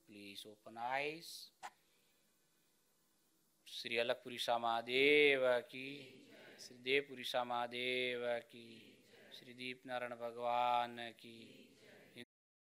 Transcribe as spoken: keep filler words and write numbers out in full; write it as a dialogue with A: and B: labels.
A: Please open eyes. Shri अलकपुरी Mahadev की, श्री देवपुरी महादेव की, श्री दीप नारायण भगवान की,